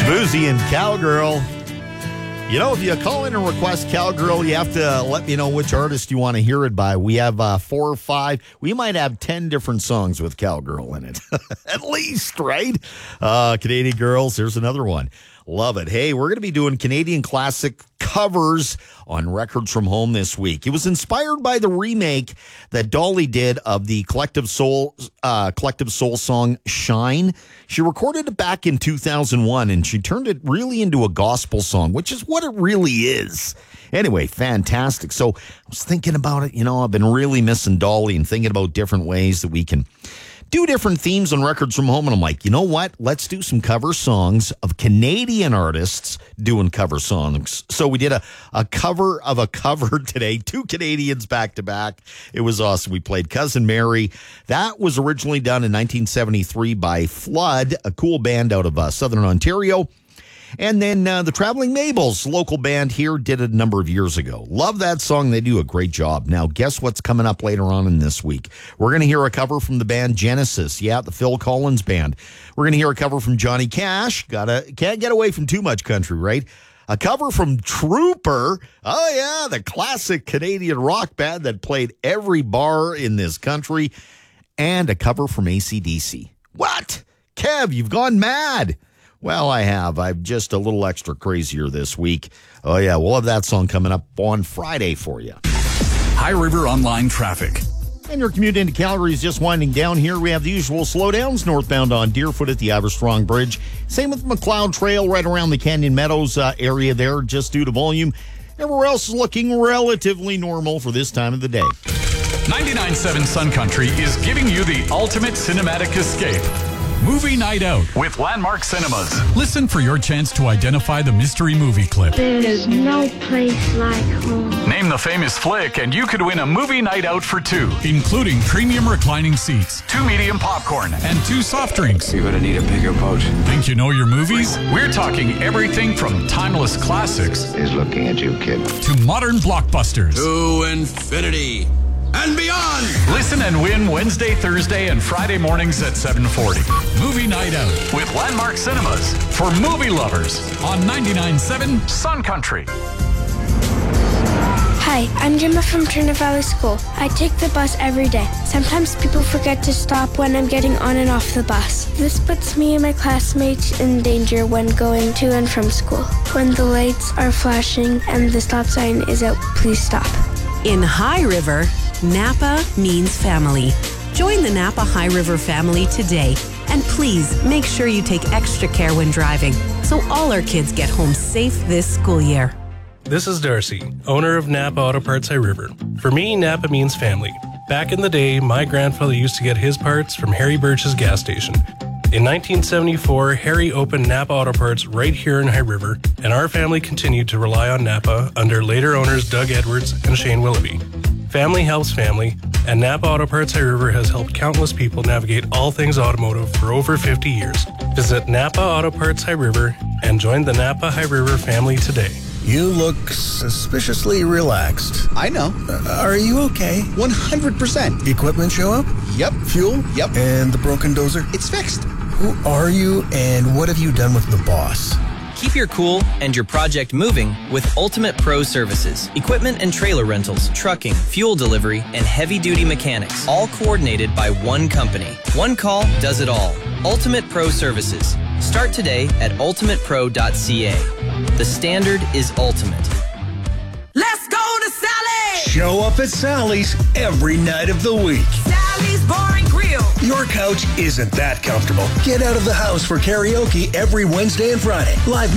Boozy and Cowgirl. You know, if you call in and request Cowgirl, you have to let me know which artist you want to hear it by. We have 4 or 5. We might have 10 different songs with Cowgirl in it. At least, right? Canadian Girls, here's another one. Love it. Hey, we're going to be doing Canadian classic covers on Records from Home this week. It was inspired by the remake that Dolly did of the Collective Soul song Shine. She recorded it back in 2001, and she turned it really into a gospel song, which is what it really is. Anyway, fantastic. So I was thinking about it. You know, I've been really missing Dolly and thinking about different ways that we can do different themes on Records from Home. And I'm like, you know what? Let's do some cover songs of Canadian artists doing cover songs. So we did a cover of a cover today, 2 Canadians back to back. It was awesome. We played Cousin Mary. That was originally done in 1973 by Flood, a cool band out of Southern Ontario. And then the Traveling Mabels, local band here, did it a number of years ago. Love that song. They do a great job. Now, guess what's coming up later on in this week? We're going to hear a cover from the band Genesis. Yeah, the Phil Collins band. We're going to hear a cover from Johnny Cash. Can't get away from too much country, right? A cover from Trooper. Oh, yeah, the classic Canadian rock band that played every bar in this country. And a cover from AC/DC. What? Kev, you've gone mad. Well, I have. I'm just a little extra crazier this week. Oh, yeah, we'll have that song coming up on Friday for you. High River Online Traffic. And your commute into Calgary is just winding down here. We have the usual slowdowns northbound on Deerfoot at the Iverstrong Bridge. Same with McLeod Trail right around the Canyon Meadows area there, just due to volume. Everywhere else is looking relatively normal for this time of the day. 99.7 Sun Country is giving you the ultimate cinematic escape. Movie Night Out with Landmark Cinemas. Listen for your chance to identify the mystery movie clip. There's no place like home. Name the famous flick and you could win a movie night out for 2, including premium reclining seats, 2 medium popcorn, and 2 soft drinks. You're gonna need a bigger boat. Think you know your movies? We're talking everything from timeless classics He's looking at you, kid. to modern blockbusters. To infinity and beyond. Listen and win Wednesday, Thursday, and Friday mornings at 7:40. Movie Night Out with Landmark Cinemas for movie lovers on 99.7 Sun Country. Hi, I'm Gemma from Turner Valley School. I take the bus every day. Sometimes people forget to stop when I'm getting on and off the bus. This puts me and my classmates in danger when going to and from school. When the lights are flashing and the stop sign is out, please stop. In High River, Napa means family. Join the Napa High River family today. And please make sure you take extra care when driving so all our kids get home safe this school year. This is Darcy, owner of Napa Auto Parts High River. For me, Napa means family. Back in the day, my grandfather used to get his parts from Harry Birch's gas station. In 1974, Harry opened Napa Auto Parts right here in High River, and our family continued to rely on Napa under later owners Doug Edwards and Shane Willoughby. Family helps family, and Napa Auto Parts High River has helped countless people navigate all things automotive for over 50 years. Visit Napa Auto Parts High River and join the Napa High River family today. You look suspiciously relaxed. I know. Are you okay? 100%. Equipment show up? Yep. Fuel? Yep. And the broken dozer? It's fixed. Who are you and what have you done with the boss? Keep your cool and your project moving with Ultimate Pro Services. Equipment and trailer rentals, trucking, fuel delivery, and heavy-duty mechanics, all coordinated by one company. One call does it all. Ultimate Pro Services. Start today at ultimatepro.ca. The standard is ultimate. Let's go to Sally's! Show up at Sally's every night of the week. Sally's Bar and Grill. Your couch isn't that comfortable. Get out of the house for karaoke every Wednesday and Friday. Live